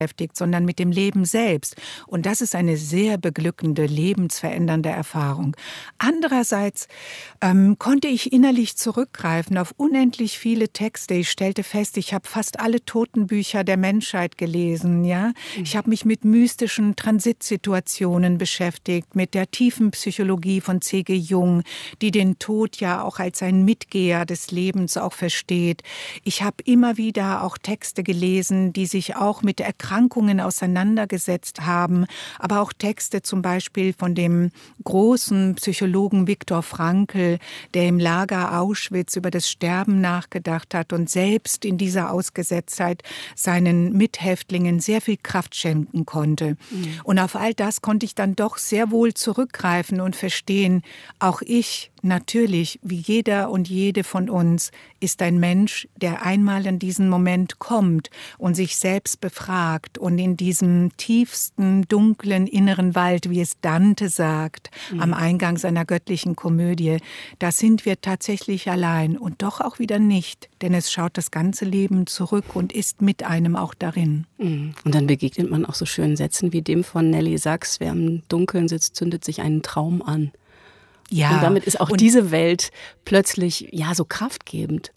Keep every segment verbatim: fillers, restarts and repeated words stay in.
beschäftigt, sondern mit dem Leben selbst. Und das ist eine sehr beglückende, lebensverändernde Erfahrung. Andererseits ähm, konnte ich innerlich zurückgreifen auf unendlich viele Texte. Ich stellte fest, ich habe fast alle Totenbücher der Menschheit gelesen. Ja? Ich habe mich mit mystischen Transitsituationen beschäftigt, mit der tiefen Psychologie von C G Jung, die den Tod ja auch als ein Mitgeher des Lebens auch versteht. Ich habe immer wieder auch Texte gelesen, die sich auch mit Erkrankungen auseinandergesetzt haben, aber auch Texte zum Beispiel von dem großen Psychologen Viktor Frankl, der im Lager Auschwitz über das Sterben nachgedacht hat und selbst in dieser Ausgesetztheit seinen Mithäftlingen sehr viel Kraft schenken konnte. Mhm. Und auf all das konnte ich dann doch sehr wohl zurückgreifen und verstehen, auch ich, natürlich, wie jeder und jede von uns, ist ein Mensch, der einmal in diesen Moment kommt und sich selbst befragt und in diesem tiefsten, dunklen, inneren Wald, wie es Dante sagt, mhm. am Eingang seiner göttlichen Komödie, da sind wir tatsächlich allein und doch auch wieder nicht, denn es schaut das ganze Leben zurück und ist mit einem auch darin. Mhm. Und dann begegnet man auch so schönen Sätzen wie dem von Nelly Sachs, wer im Dunkeln sitzt, zündet sich einen Traum an. Ja, und damit ist auch diese Welt plötzlich ja so kraftgebend.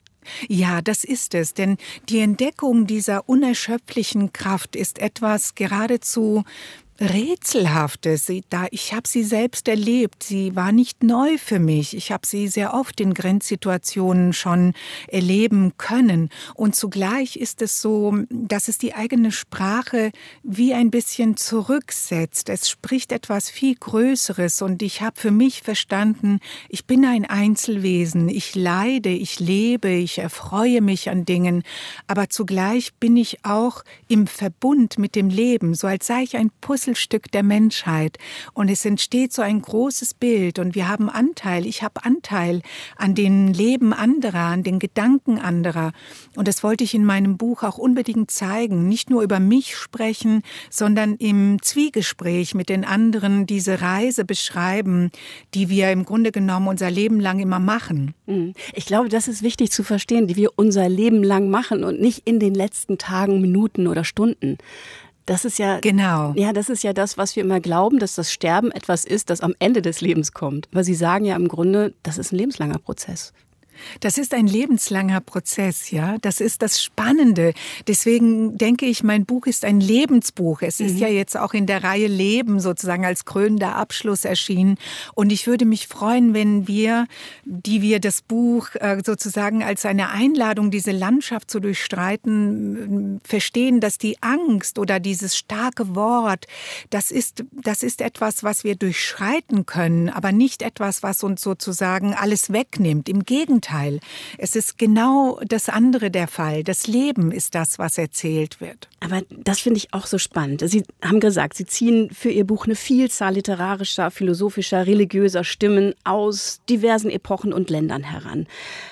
Ja, das ist es, denn die Entdeckung dieser unerschöpflichen Kraft ist etwas geradezu Rätselhaftes. Ich habe sie selbst erlebt. Sie war nicht neu für mich. Ich habe sie sehr oft in Grenzsituationen schon erleben können. Und zugleich ist es so, dass es die eigene Sprache wie ein bisschen zurücksetzt. Es spricht etwas viel Größeres. Und ich habe für mich verstanden, ich bin ein Einzelwesen. Ich leide, ich lebe, ich erfreue mich an Dingen. Aber zugleich bin ich auch im Verbund mit dem Leben, so als sei ich ein Puzzle Stück der Menschheit und es entsteht so ein großes Bild und wir haben Anteil, ich habe Anteil an den Leben anderer, an den Gedanken anderer und das wollte ich in meinem Buch auch unbedingt zeigen, nicht nur über mich sprechen, sondern im Zwiegespräch mit den anderen diese Reise beschreiben, die wir im Grunde genommen unser Leben lang immer machen. Ich glaube, das ist wichtig zu verstehen, die wir unser Leben lang machen und nicht in den letzten Tagen, Minuten oder Stunden. Das ist ja, genau. ja, das ist ja das, was wir immer glauben, dass das Sterben etwas ist, das am Ende des Lebens kommt. Aber Sie sagen ja im Grunde, das ist ein lebenslanger Prozess. Das ist ein lebenslanger Prozess, ja. Das ist das Spannende. Deswegen denke ich, mein Buch ist ein Lebensbuch. Es ist mhm. ja jetzt auch in der Reihe Leben sozusagen als krönender Abschluss erschienen. Und ich würde mich freuen, wenn wir, die wir das Buch sozusagen als eine Einladung, diese Landschaft zu durchstreiten, verstehen, dass die Angst oder dieses starke Wort, das ist, das ist etwas, was wir durchschreiten können, aber nicht etwas, was uns sozusagen alles wegnimmt. Im Gegenteil. Es ist genau das andere der Fall. Das Leben ist das, was erzählt wird. Aber das finde ich auch so spannend. Sie haben gesagt, Sie ziehen für Ihr Buch eine Vielzahl literarischer, philosophischer, religiöser Stimmen aus diversen Epochen und Ländern heran.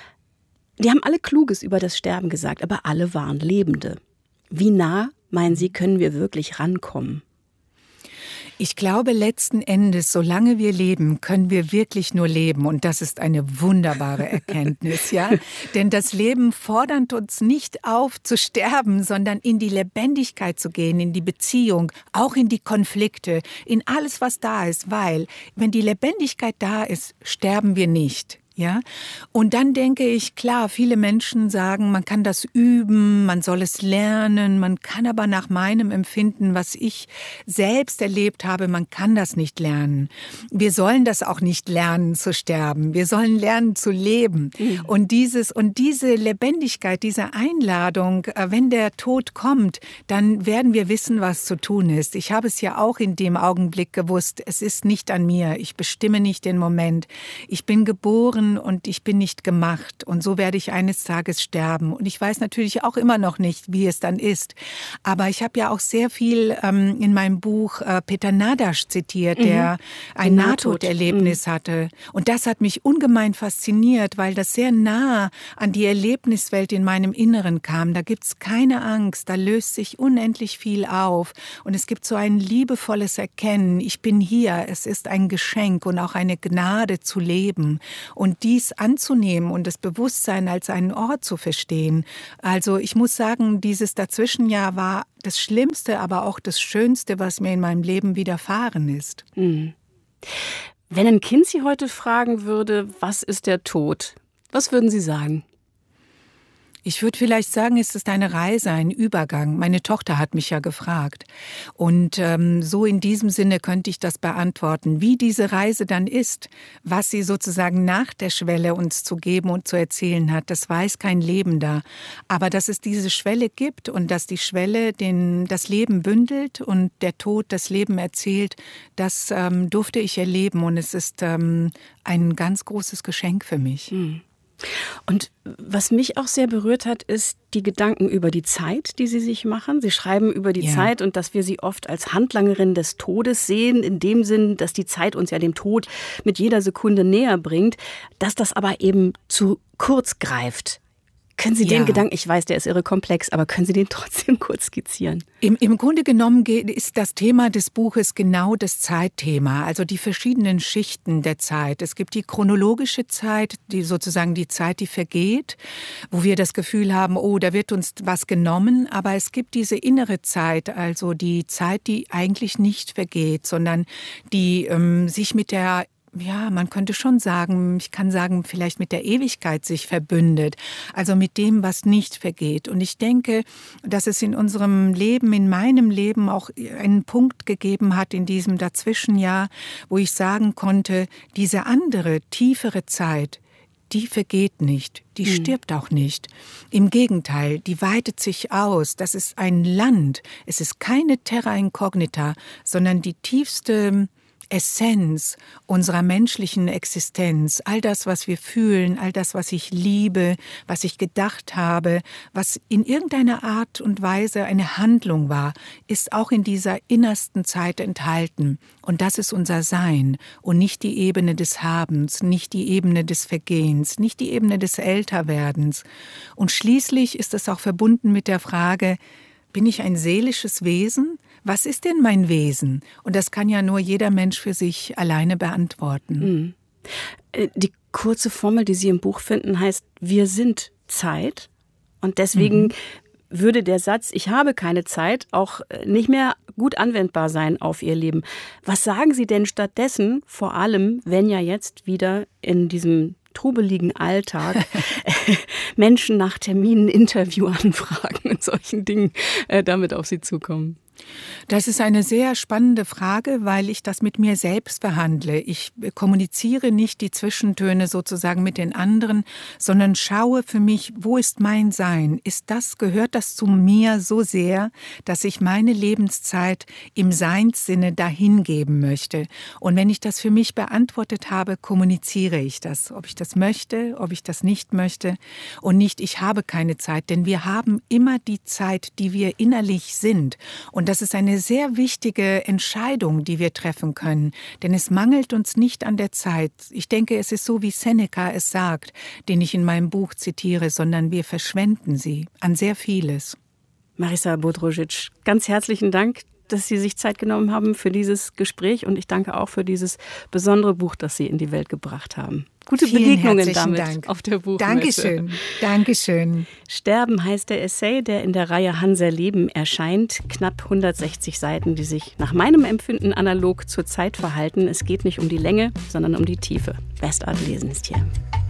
Die haben alle Kluges über das Sterben gesagt, aber alle waren Lebende. Wie nah, meinen Sie, können wir wirklich rankommen? Ich glaube, letzten Endes, solange wir leben, können wir wirklich nur leben. Und das ist eine wunderbare Erkenntnis, ja. Denn das Leben fordert uns nicht auf, zu sterben, sondern in die Lebendigkeit zu gehen, in die Beziehung, auch in die Konflikte, in alles, was da ist. Weil, wenn die Lebendigkeit da ist, sterben wir nicht. Ja, und dann denke ich, klar, viele Menschen sagen, man kann das üben, man soll es lernen, man kann aber nach meinem Empfinden, was ich selbst erlebt habe, man kann das nicht lernen. Wir sollen das auch nicht lernen zu sterben, wir sollen lernen zu leben. Mhm. Und dieses und diese Lebendigkeit, diese Einladung, wenn der Tod kommt, dann werden wir wissen, was zu tun ist. Ich habe es ja auch in dem Augenblick gewusst, es ist nicht an mir, ich bestimme nicht den Moment. Ich bin geboren und ich bin nicht gemacht und so werde ich eines Tages sterben. Und ich weiß natürlich auch immer noch nicht, wie es dann ist. Aber ich habe ja auch sehr viel ähm, in meinem Buch äh, Peter Nadasch zitiert, mhm. der ein Nahtoderlebnis mhm. hatte. Und das hat mich ungemein fasziniert, weil das sehr nah an die Erlebniswelt in meinem Inneren kam. Da gibt's keine Angst, da löst sich unendlich viel auf. Und es gibt so ein liebevolles Erkennen, ich bin hier, es ist ein Geschenk und auch eine Gnade zu leben. Und und dies anzunehmen und das Bewusstsein als einen Ort zu verstehen. Also ich muss sagen, dieses Dazwischenjahr war das Schlimmste, aber auch das Schönste, was mir in meinem Leben widerfahren ist. Mhm. Wenn ein Kind Sie heute fragen würde, was ist der Tod? Was würden Sie sagen? Ich würde vielleicht sagen, es ist eine Reise, ein Übergang. Meine Tochter hat mich ja gefragt. Und ähm, so in diesem Sinne könnte ich das beantworten. Wie diese Reise dann ist, was sie sozusagen nach der Schwelle uns zu geben und zu erzählen hat, das weiß kein Lebender. Aber dass es diese Schwelle gibt und dass die Schwelle den, das Leben bündelt und der Tod das Leben erzählt, das ähm, durfte ich erleben. Und es ist ähm, ein ganz großes Geschenk für mich. Mhm. Und was mich auch sehr berührt hat, ist die Gedanken über die Zeit, die Sie sich machen. Sie schreiben über die ja. Zeit und dass wir sie oft als Handlangerin des Todes sehen, in dem Sinn, dass die Zeit uns ja dem Tod mit jeder Sekunde näher bringt, dass das aber eben zu kurz greift. Können Sie ja. den Gedanken, ich weiß, der ist irre komplex, aber können Sie den trotzdem kurz skizzieren? Im, im Grunde genommen ist das Thema des Buches genau das Zeitthema, also die verschiedenen Schichten der Zeit. Es gibt die chronologische Zeit, die sozusagen die Zeit, die vergeht, wo wir das Gefühl haben, oh, da wird uns was genommen. Aber es gibt diese innere Zeit, also die Zeit, die eigentlich nicht vergeht, sondern die ähm, sich mit der Ja, man könnte schon sagen, ich kann sagen, vielleicht mit der Ewigkeit sich verbündet, also mit dem, was nicht vergeht. Und ich denke, dass es in unserem Leben, in meinem Leben auch einen Punkt gegeben hat in diesem Dazwischenjahr, wo ich sagen konnte, diese andere, tiefere Zeit, die vergeht nicht, die mhm. stirbt auch nicht. Im Gegenteil, die weitet sich aus. Das ist ein Land. Es ist keine Terra Incognita, sondern die tiefste Essenz unserer menschlichen Existenz, all das, was wir fühlen, all das, was ich liebe, was ich gedacht habe, was in irgendeiner Art und Weise eine Handlung war, ist auch in dieser innersten Zeit enthalten. Und das ist unser Sein und nicht die Ebene des Habens, nicht die Ebene des Vergehens, nicht die Ebene des Älterwerdens. Und schließlich ist es auch verbunden mit der Frage, bin ich ein seelisches Wesen? Was ist denn mein Wesen? Und das kann ja nur jeder Mensch für sich alleine beantworten. Mhm. Die kurze Formel, die Sie im Buch finden, heißt, wir sind Zeit. Und deswegen mhm. würde der Satz, ich habe keine Zeit, auch nicht mehr gut anwendbar sein auf Ihr Leben. Was sagen Sie denn stattdessen, vor allem, wenn ja jetzt wieder in diesem trubeligen Alltag Menschen nach Terminen, Interviewanfragen und solchen Dingen äh, damit auf Sie zukommen? Das ist eine sehr spannende Frage, weil ich das mit mir selbst behandle. Ich kommuniziere nicht die Zwischentöne sozusagen mit den anderen, sondern schaue für mich, wo ist mein Sein? Ist das, gehört das zu mir so sehr, dass ich meine Lebenszeit im Seinssinne dahingeben möchte? Und wenn ich das für mich beantwortet habe, kommuniziere ich das. Ob ich das möchte, ob ich das nicht möchte und nicht, ich habe keine Zeit. Denn wir haben immer die Zeit, die wir innerlich sind. Und das ist eine sehr wichtige Entscheidung, die wir treffen können, denn es mangelt uns nicht an der Zeit. Ich denke, es ist so, wie Seneca es sagt, den ich in meinem Buch zitiere, sondern wir verschwenden sie an sehr vieles. Marisa Bodrožić, ganz herzlichen Dank, dass Sie sich Zeit genommen haben für dieses Gespräch und ich danke auch für dieses besondere Buch, das Sie in die Welt gebracht haben. Gute Vielen Begegnungen damit Dank. Auf der Buchmesse. Dankeschön, Dankeschön. Sterben heißt der Essay, der in der Reihe Hanser Leben erscheint. Knapp hundertsechzig Seiten, die sich nach meinem Empfinden analog zur Zeit verhalten. Es geht nicht um die Länge, sondern um die Tiefe. Bestart lesen ist hier.